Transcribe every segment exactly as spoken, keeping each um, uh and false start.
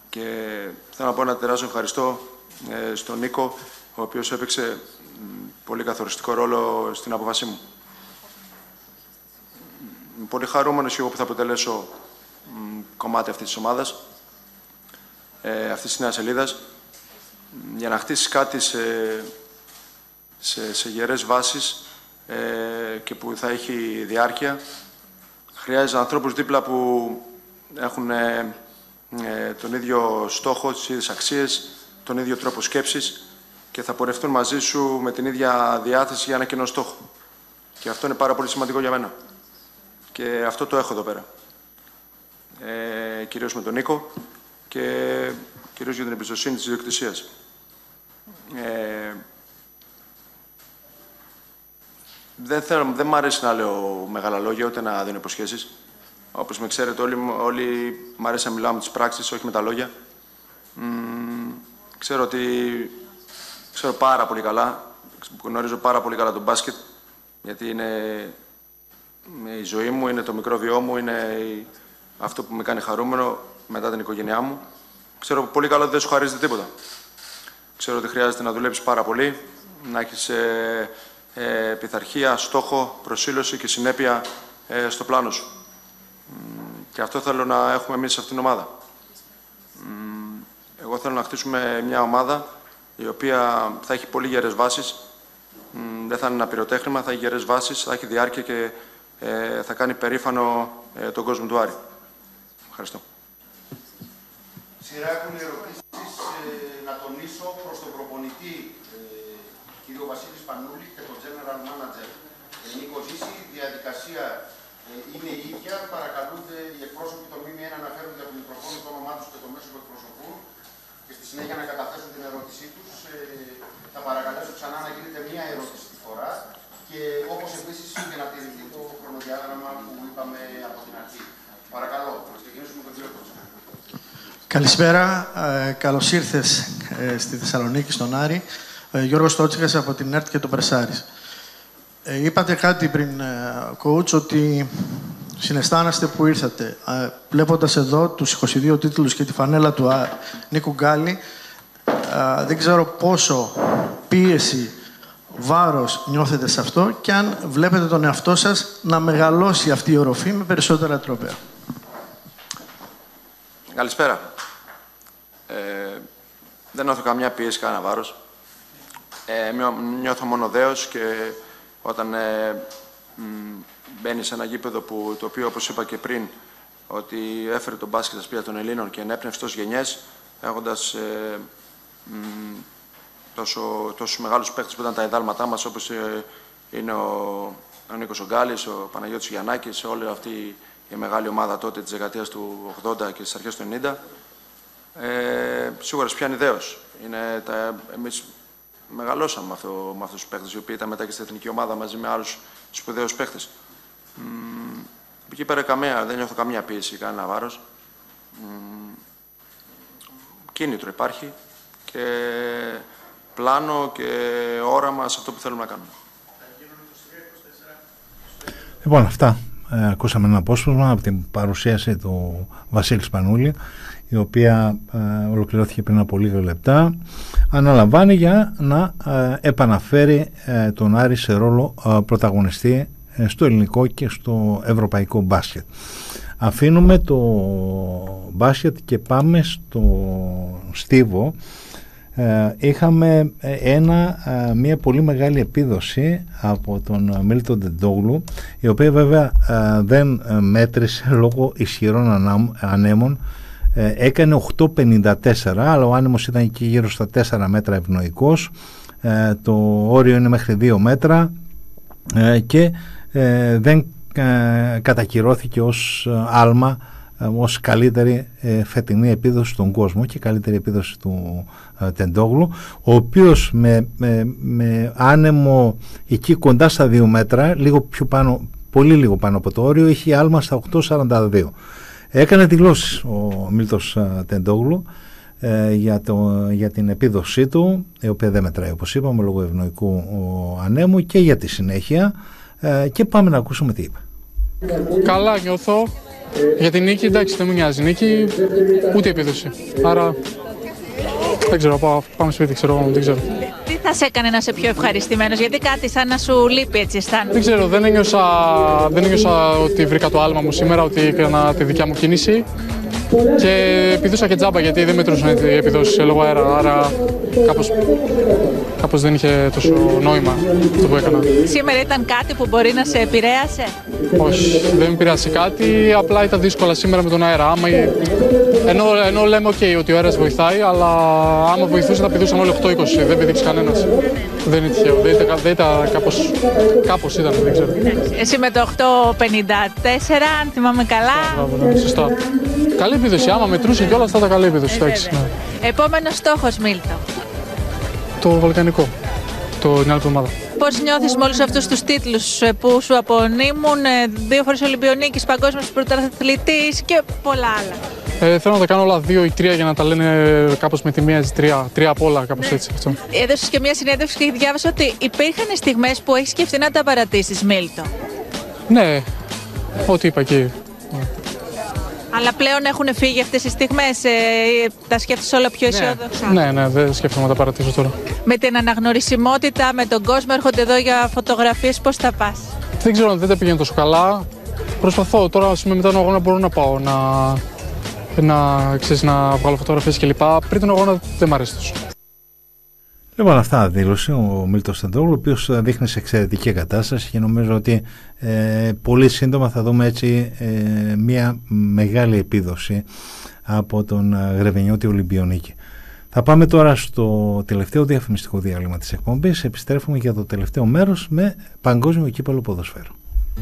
Και θέλω να πω ένα τεράστιο ευχαριστώ ε, στον Νίκο, ο οποίος έπαιξε πολύ καθοριστικό ρόλο στην απόφασή μου. Είμαι πολύ χαρούμενος και εγώ που θα αποτελέσω μ, κομμάτι αυτής της ομάδας, ε, αυτής της νέας σελίδας, για να χτίσεις κάτι σε, σε, σε γερές βάσεις ε, και που θα έχει διάρκεια. Χρειάζεται ανθρώπους δίπλα που έχουν ε, ε, τον ίδιο στόχο, τις ίδιες αξίες, τον ίδιο τρόπο σκέψης και θα πορευτούν μαζί σου με την ίδια διάθεση για ένα κοινό στόχο. Και αυτό είναι πάρα πολύ σημαντικό για μένα. Και αυτό το έχω εδώ πέρα. Ε, κυρίως με τον Νίκο και κυρίως για την εμπιστοσύνη της ιδιοκτησίας. Ε, δεν, θέλω, δεν μ' αρέσει να λέω μεγάλα λόγια, ούτε να δίνω υποσχέσεις. Όπως με ξέρετε όλοι, όλοι μ' αρέσει να μιλάω με τις πράξεις, όχι με τα λόγια. Μ, ξέρω ότι ξέρω πάρα πολύ καλά, γνωρίζω πάρα πολύ καλά τον μπάσκετ, γιατί είναι η ζωή μου, είναι το μικρό βιό μου, είναι αυτό που με κάνει χαρούμενο μετά την οικογένειά μου. Ξέρω πολύ καλά ότι δεν σου χαρίζεται τίποτα. Ξέρω ότι χρειάζεται να δουλέψεις πάρα πολύ, να έχεις ε, ε, πειθαρχία, στόχο, προσήλωση και συνέπεια ε, στο πλάνο σου. Και αυτό θέλω να έχουμε εμείς σε αυτήν την ομάδα. Εγώ θέλω να χτίσουμε μια ομάδα η οποία θα έχει πολύ γερές βάσεις. Δεν θα είναι ένα πυροτέχνημα, θα έχει γερές βάσεις, θα έχει διάρκεια και ε, θα κάνει περήφανο ε, τον κόσμο του Άρη. Ευχαριστώ. Σειρά έχουν ερωτήσεις ε, να τονίσω προς τον προπονητή ε, κύριο Βασίλη Σπανούλη και τον General Manager ε, Νίκο Ζήση. Η διαδικασία ε, είναι η ίδια. Παρακαλούνται οι εκπρόσωποι των ΜΜΕ να αναφέρουν για το μικροφόνο το όνομά τους και το μέσο που εκπροσωπούν και στη συνέχεια να καταθέσουν την ερώτησή τους. Ε, θα παρακαλέσω ξανά να γίνεται μία ερώτηση τη φορά και όπως επίσης και να τηρηθεί το χρονοδιάγραμμα που είπαμε από την αρχή. Παρακαλώ, να ξεκινήσουμε με τον κύριο Κότσο. Καλησπέρα. Ε, καλώς ήρθες ε, στη Θεσσαλονίκη, στον Άρη. Ε, Γιώργος Τότσικας από την ΕΡΤ και το Πρεσάρις. Ε, είπατε κάτι πριν, ε, coach, ότι συναισθάνεστε που ήρθατε. Ε, βλέποντας εδώ τους είκοσι δύο τίτλους και τη φανέλα του α, Νίκου Γκάλη, ε, δεν ξέρω πόσο πίεση, βάρος νιώθετε σε αυτό και αν βλέπετε τον εαυτό σας να μεγαλώσει αυτή η οροφή με περισσότερα τρόπαια. Καλησπέρα. Ε, δεν νιώθω καμιά πίεση, κανένα βάρος. Ε, νιώθω μόνο δέος και όταν ε, μπαίνει σε ένα γήπεδο που, το οποίο, όπως είπα και πριν, ότι έφερε τον μπάσκετ στα σπίτια των Ελλήνων και ενέπνευσε τόσες γενιές, έχοντας ε, μ, τόσο, τόσους μεγάλους παίκτες που ήταν τα ιδάλματά μας, όπως ε, είναι ο, ο Νίκος Ογκάλης, ο Παναγιώτης Γιαννάκης, όλη αυτή η μεγάλη ομάδα τότε της δεκαετίας του ογδόντα και στις αρχές του ενενήντα. Ε, σίγουρα πιάνει δέος. Είναι τα, εμείς μεγαλώσαμε με, αυτό, με αυτούς τους παίκτες, οι οποίοι ήταν μετά και στην εθνική ομάδα μαζί με άλλους σπουδαίους παίκτες. Μ, εκεί πέρα καμία, δεν νιώθω καμία πίεση, κανένα βάρος. Μ, κίνητρο υπάρχει και πλάνο και όραμα σε αυτό που θέλουμε να κάνουμε. Λοιπόν, αυτά. Ε, ακούσαμε ένα απόσπασμα από την παρουσίαση του Βασίλη Σπανούλη, η οποία ε, ολοκληρώθηκε πριν από λίγα λεπτά. Αναλαμβάνει για να ε, επαναφέρει ε, τον Άρη σε ρόλο ε, πρωταγωνιστή ε, στο ελληνικό και στο ευρωπαϊκό μπάσκετ. Αφήνουμε το μπάσκετ και πάμε στο Στίβο. Ε, είχαμε ένα, ε, μια πολύ μεγάλη επίδοση από τον Μίλτον Τεντόγλου, η οποία βέβαια ε, δεν μέτρησε λόγω ισχυρών ανά, ανέμων. Ε, έκανε οκτώ πενήντα τέσσερα, αλλά ο άνεμος ήταν εκεί γύρω στα τέσσερα μέτρα ευνοϊκός. Ε, το όριο είναι μέχρι δύο μέτρα ε, και ε, δεν ε, κατακυρώθηκε ως άλμα, ως καλύτερη ε, φετινή επίδοση στον κόσμο και καλύτερη επίδοση του ε, Τεντόγλου, ο οποίος με, με, με άνεμο εκεί κοντά στα δύο μέτρα, λίγο πιο πάνω, πολύ λίγο πάνω από το όριο, είχε άλμα στα οκτώ σαράντα δύο. Έκανε δηλώσεις ο Μίλτος ε, Τεντόγλου ε, για, το, για την επίδοσή του, η οποία δεν μετράει όπως είπαμε λόγω ευνοϊκού ο, ανέμου, και για τη συνέχεια ε, και πάμε να ακούσουμε τι είπε. Καλά νιώθω. Για την νίκη, εντάξει, δεν μου νοιάζει νίκη, ούτε επίδοση. Άρα, δεν ξέρω, πάω, πάμε σπίτι, ξέρω, δεν ξέρω. Τι θα σε έκανε να είσαι πιο ευχαριστημένος, γιατί κάτι σαν να σου λείπει, έτσι αισθάνεσαι? Δεν ξέρω, δεν ένιωσα, δεν ένιωσα ότι βρήκα το άλμα μου σήμερα, ότι έκανα τη δικιά μου κίνηση. Και επιδούσα και τζάμπα, γιατί δεν μετρούσαν οι επιδόσεις λόγω αέρα, άρα κάπως, κάπως δεν είχε τόσο νόημα αυτό που έκανα. Σήμερα ήταν κάτι που μπορεί να σε επηρέασε? Όχι, δεν με επηρέασε κάτι, απλά ήταν δύσκολα σήμερα με τον αέρα. Άμα, ενώ, ενώ λέμε okay, ότι ο αέρας βοηθάει, αλλά άμα βοηθούσε θα πηδούσαν όλοι οκτώ είκοσι, δεν πηδήξει κανένας. Δεν είναι τυχαίο, δεν ήταν, δεν ήταν κάπως, κάπως ήταν, δεν ξέρω. Εσύ με το οκτώ πενήντα τέσσερα, αν θυμάμαι καλά. Ναι, σωστά. Καλή επίδοση, άμα μετρούσε κιόλας θα ήταν καλή επίδοση. Εντάξει, ναι. Επόμενος στόχος, Μίλτο? Το βαλκανικό, το την άλλη εβδομάδα. Πώς νιώθεις με όλους αυτούς τους τίτλους που σου απονείμουν, δύο φορές Ολυμπιονίκης, παγκόσμιος πρωταθλητής και πολλά άλλα? Ε, θέλω να τα κάνω όλα δύο ή τρία για να τα λένε κάπως με τη μία, τρία, τρία απ' όλα, κάπως έτσι. Αυτό. Έδωσες και μια συνέντευξη και διάβασα ότι υπήρχαν στιγμές που έχεις σκεφτεί να τα παρατήσεις, Μίλτο. Ναι, ό,τι είπα εκεί. Αλλά πλέον έχουν φύγει αυτές οι στιγμές, ε, τα σκέφτεσαι όλα πιο αισιόδοξα? Ναι, ναι, δεν σκέφτομαι να τα παρατήσω τώρα. Με την αναγνωρισιμότητα, με τον κόσμο, έρχονται εδώ για φωτογραφίες, πώς θα πας? Δεν ξέρω, δεν τα πηγαίνω τόσο καλά. Προσπαθώ τώρα, σήμερα μετά τον αγώνα μπορώ να πάω, να, να, ξέρεις, να βγάλω φωτογραφίες κλπ. Πριν τον αγώνα δεν μ' αρέσει τόσο. Λοιπόν, αυτά δήλωσε ο Μίλτος Στεντόγλου, ο οποίος δείχνει σε εξαιρετική κατάσταση και νομίζω ότι ε, πολύ σύντομα θα δούμε έτσι ε, μια μεγάλη επίδοση από τον Γρεβενιώτη Ολυμπιονίκη. Θα πάμε τώρα στο τελευταίο διαφημιστικό διάλειμμα της εκπομπής. Επιστρέφουμε για το τελευταίο μέρος με παγκόσμιο κύπελλο ποδοσφαίρου.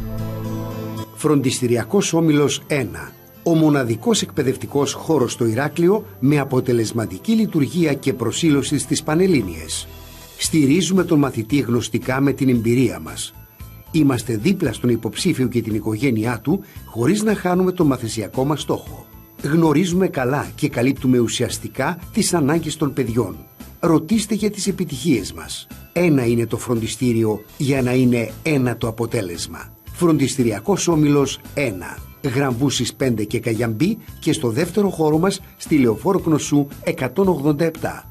Φροντιστηριακός Όμιλος ένα. Ο μοναδικός εκπαιδευτικός χώρος στο Ηράκλειο με αποτελεσματική λειτουργία και προσήλωση στις Πανελλήνιες. Στηρίζουμε τον μαθητή γνωστικά με την εμπειρία μας. Είμαστε δίπλα στον υποψήφιο και την οικογένειά του χωρίς να χάνουμε τον μαθησιακό μας στόχο. Γνωρίζουμε καλά και καλύπτουμε ουσιαστικά τις ανάγκες των παιδιών. Ρωτήστε για τις επιτυχίες μας. Ένα είναι το φροντιστήριο για να είναι ένα το αποτέλεσμα. Φροντιστηριακός Όμιλος ένα. Γραμβούσης πέντε και Καγιαμπή και στο δεύτερο χώρο μας στη Λεωφόρο Κνωσού εκατόν ογδόντα επτά.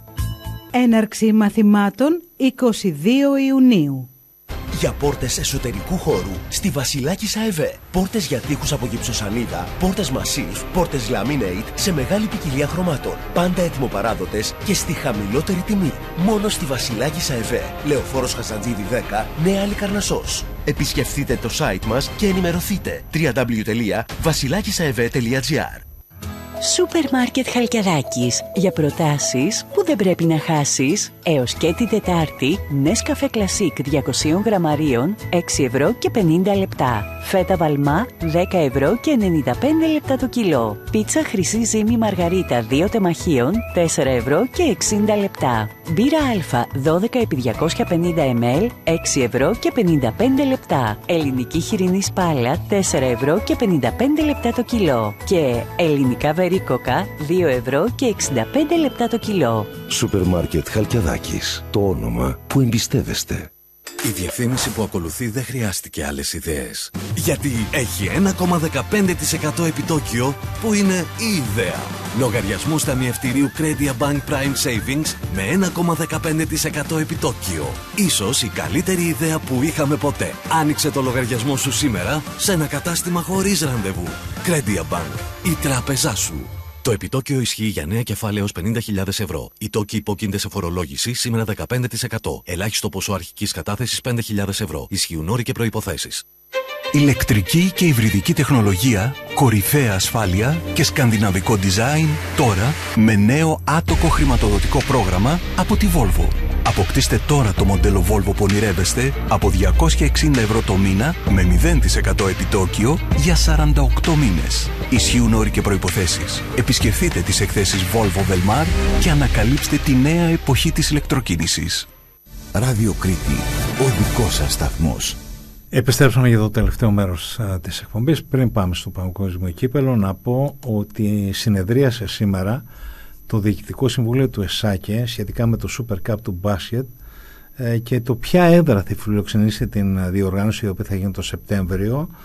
Έναρξη μαθημάτων εικοστή δεύτερη Ιουνίου. Για πόρτες εσωτερικού χώρου στη Βασιλάκης ΑΕΒ. Πόρτες για τοίχους από γυψοσανίδα, πόρτες Massif, πόρτες Laminate σε μεγάλη ποικιλία χρωμάτων. Πάντα έτοιμοπαράδοτες και στη χαμηλότερη τιμή. Μόνο στη Βασιλάκης ΑΕΒ. Λεωφόρος Χαζαντζίδη δέκα, Νέα Αλικαρνασσός. Επισκεφτείτε το site μας και ενημερωθείτε. double-u double-u double-u τελεία βασιλάκισαεβ τελεία τζι άρ. Σούπερ Μάρκετ Χαλκιδάκης. Για προτάσεις που δεν πρέπει να χάσεις. Έως και την Τετάρτη, Nescafé Classic διακόσια γραμμαρίων, έξι ευρώ και πενήντα λεπτά. Φέτα Βαλμά, δέκα ευρώ και ενενήντα πέντε λεπτά το κιλό. Πίτσα Χρυσή Ζύμη Μαργαρίτα δύο τεμαχίων, τέσσερα ευρώ και εξήντα λεπτά. Μπύρα Α, δώδεκα επί διακόσια πενήντα μιλιλίτρα, έξι ευρώ και πενήντα πέντε λεπτά. Ελληνική χοιρινή σπάλα, τέσσερα ευρώ και πενήντα πέντε λεπτά το κιλό. Και ελληνικά βερίκοκα, δύο ευρώ και εξήντα πέντε λεπτά το κιλό. Σούπερ Μάρκετ Χαλκιαδάκης. Το όνομα που εμπιστεύεστε. Η διευθύνηση που ακολουθεί δεν χρειάστηκε άλλες ιδέες. Γιατί έχει ένα κόμμα δεκαπέντε τοις εκατό επιτόκιο που είναι η ιδέα. Λογαριασμός ταμιευτηρίου Credia Bank Prime Savings με ένα κόμμα δεκαπέντε τοις εκατό επιτόκιο. Ίσως η καλύτερη ιδέα που είχαμε ποτέ. Άνοιξε το λογαριασμό σου σήμερα σε ένα κατάστημα χωρίς ραντεβού. Credia Bank. Η τράπεζά σου. Το επιτόκιο ισχύει για νέα κεφάλαια έως πενήντα χιλιάδες ευρώ. Οι τόκοι υπόκεινται σε φορολόγηση σήμερα δεκαπέντε τοις εκατό. Ελάχιστο ποσό αρχικής κατάθεσης πέντε χιλιάδες ευρώ. Ισχύουν όροι και προϋποθέσεις. Ηλεκτρική και υβριδική τεχνολογία, κορυφαία ασφάλεια και σκανδιναβικό design τώρα με νέο άτοκο χρηματοδοτικό πρόγραμμα από τη Volvo. Αποκτήστε τώρα το μοντέλο Volvo που ονειρεύεστε από διακόσια εξήντα ευρώ το μήνα με μηδέν τοις εκατό επιτόκιο για σαράντα οκτώ μήνες. Ισχύουν όροι και προϋποθέσεις. Επισκεφτείτε τις εκθέσεις Volvo Velmar και ανακαλύψτε τη νέα εποχή της ηλεκτροκίνησης. Ράδιο Κρήτη, ο δικός σας σταθμός. Επιστρέψαμε για το τελευταίο μέρος α, της εκπομπής. Πριν πάμε στο παγκόσμιο κύπελλο, να πω ότι συνεδρίασε σήμερα το Διοικητικό Συμβούλιο του ΕΣΑΚΕ σχετικά με το Super Cup του μπάσκετ ε, και το ποια έδρα θα φιλοξενήσει την διοργάνωση, η οποία θα γίνει το Σεπτέμβριο.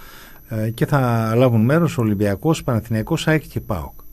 και θα λάβουν μέρος ο Ολυμπιακός, Παναθηναϊκός, ΑΕΚ και ΠΑΟΚ.